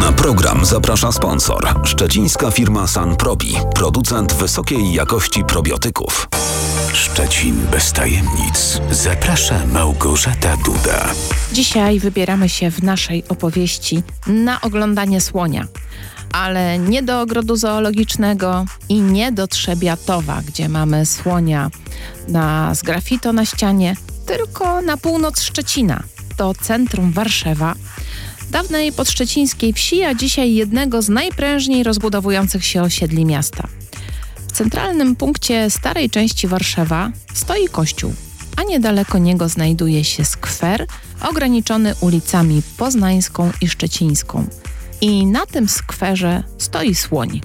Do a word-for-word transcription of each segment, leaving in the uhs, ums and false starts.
Na program zaprasza sponsor. Szczecińska firma Sanprobi, producent wysokiej jakości probiotyków. Szczecin bez tajemnic. Zaprasza Małgorzata Duda. Dzisiaj wybieramy się w naszej opowieści na oglądanie słonia. Ale nie do ogrodu zoologicznego i nie do Trzebiatowa, gdzie mamy słonia na, z graffito na ścianie, tylko na północ Szczecina, do centrum Warszewa, dawnej podszczecińskiej wsi, a dzisiaj jednego z najprężniej rozbudowujących się osiedli miasta. W centralnym punkcie starej części Warszawa stoi kościół, a niedaleko niego znajduje się skwer ograniczony ulicami Poznańską i Szczecińską. I na tym skwerze stoi słoń.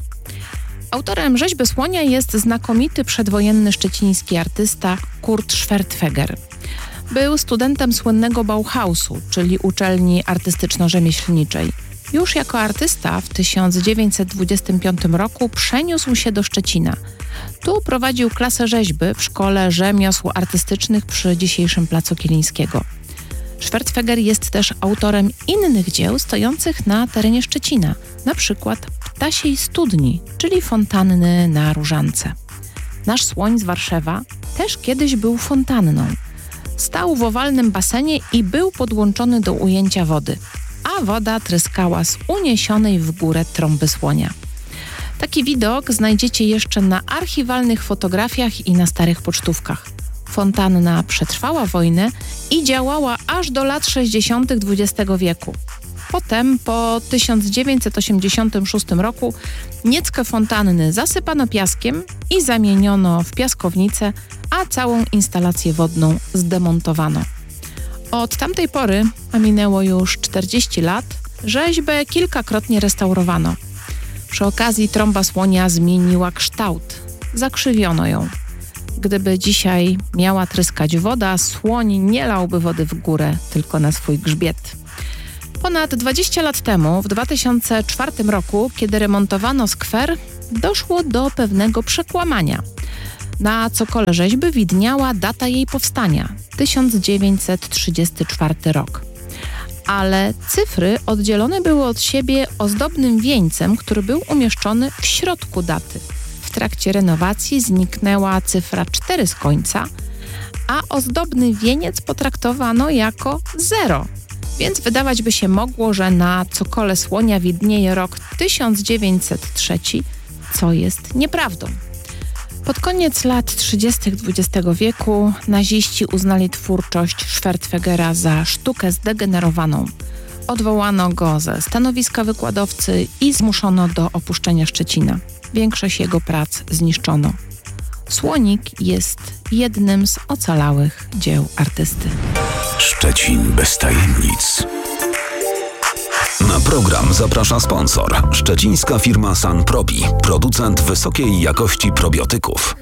Autorem rzeźby słonia jest znakomity przedwojenny szczeciński artysta Kurt Schwertfeger. Był studentem słynnego Bauhausu, czyli uczelni artystyczno-rzemieślniczej. Już jako artysta w tysiąc dziewięćset dwudziestym piątym roku przeniósł się do Szczecina. Tu prowadził klasę rzeźby w Szkole Rzemiosł Artystycznych przy dzisiejszym Placu Kilińskiego. Schwertfeger jest też autorem innych dzieł stojących na terenie Szczecina, na przykład Ptasiej Studni, czyli fontanny na Różance. Nasz słoń z Warszewa też kiedyś był fontanną. Stał w owalnym basenie i był podłączony do ujęcia wody, a woda tryskała z uniesionej w górę trąby słonia. Taki widok znajdziecie jeszcze na archiwalnych fotografiach i na starych pocztówkach. Fontanna przetrwała wojnę i działała aż do lat sześćdziesiątych dwudziestego wieku. Potem, po tysiąc dziewięćset osiemdziesiątym szóstym roku, nieckę fontanny zasypano piaskiem i zamieniono w piaskownicę, a całą instalację wodną zdemontowano. Od tamtej pory, a minęło już czterdzieści lat, rzeźbę kilkakrotnie restaurowano. Przy okazji trąba słonia zmieniła kształt, zakrzywiono ją. Gdyby dzisiaj miała tryskać woda, słoń nie lałby wody w górę, tylko na swój grzbiet. Ponad dwadzieścia lat temu, w dwa tysiące czwartym roku, kiedy remontowano skwer, doszło do pewnego przekłamania. Na cokole rzeźby widniała data jej powstania – tysiąc dziewięćset trzydziesty czwarty rok. Ale cyfry oddzielone były od siebie ozdobnym wieńcem, który był umieszczony w środku daty. W trakcie renowacji zniknęła cyfra cztery z końca, a ozdobny wieniec potraktowano jako zero. Więc wydawać by się mogło, że na cokole słonia widnieje rok tysiąc dziewięćset trzeci, co jest nieprawdą. Pod koniec lat trzydziestych dwudziestego wieku naziści uznali twórczość Schwertfegera za sztukę zdegenerowaną. Odwołano go ze stanowiska wykładowcy i zmuszono do opuszczenia Szczecina. Większość jego prac zniszczono. Słonik jest jednym z ocalałych dzieł artysty. Szczecin bez tajemnic. Na program zaprasza sponsor. Szczecińska firma Sanprobi, producent wysokiej jakości probiotyków.